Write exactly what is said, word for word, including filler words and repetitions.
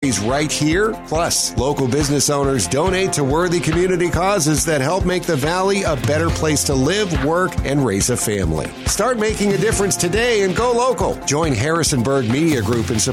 right here. Plus, local business owners donate to worthy community causes that help make the Valley a better place to live, work, and raise a family. Start making a difference today and go local. Join Harrisonburg Media Group in support